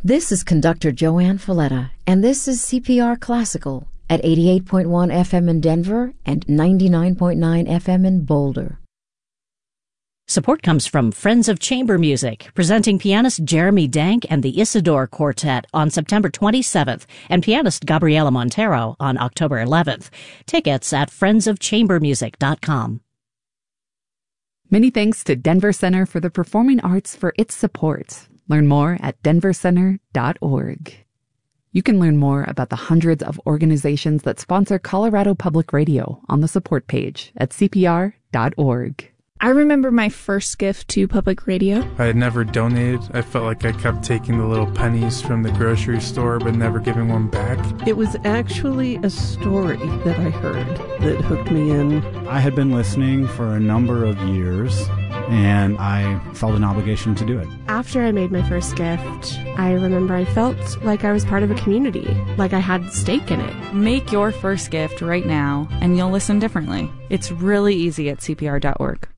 This is conductor Joanne Folletta, and this is CPR Classical at 88.1 FM in Denver and 99.9 FM in Boulder. Support comes from Friends of Chamber Music, presenting pianist Jeremy Dank and the Isidore Quartet on September 27th and pianist Gabriela Montero on October 11th. Tickets at friendsofchambermusic.com. Many thanks to Denver Center for the Performing Arts for its support. Learn more at denvercenter.org. You can learn more about the hundreds of organizations that sponsor Colorado Public Radio on the support page at cpr.org. I remember my first gift to public radio. I had never donated. I felt like I kept taking the little pennies from the grocery store but never giving one back. It was actually a story that I heard that hooked me in. I had been listening for a number of years, and I felt an obligation to do it. After I made my first gift, I remember I felt like I was part of a community, like I had stake in it. Make your first gift right now, and you'll listen differently. It's really easy at CPR.org.